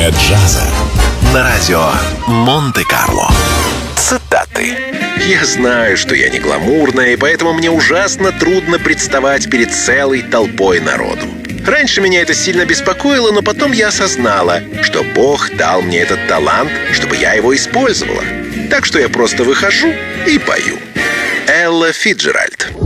Время джаза на радио Монте-Карло. Цитаты. Я знаю, что я не гламурная, и поэтому мне ужасно трудно представать перед целой толпой народу. Раньше меня это сильно беспокоило, но потом я осознала, что Бог дал мне этот талант, чтобы я его использовала. Так что я просто выхожу и пою. Элла Фицджеральд.